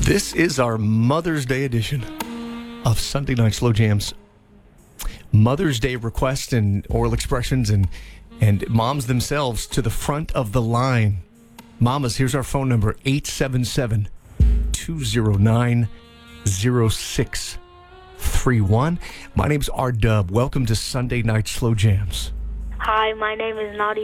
This is our Mother's Day edition of Sunday Night Slow Jams. Mother's Day requests and oral expressions and moms themselves to the front of the line. Mamas, here's our phone number, 877-209-0631. My name's R-Dub. Welcome to Sunday Night Slow Jams. Hi, my name is Nadia.